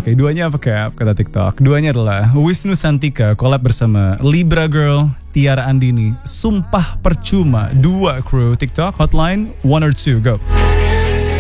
Oke, duanya apa Cap? Kata TikTok. Duanya adalah Wisnu Santika collab bersama Libra Girl, Tiara Andini. Sumpah percuma. Dua kru TikTok hotline 1 or 2 go.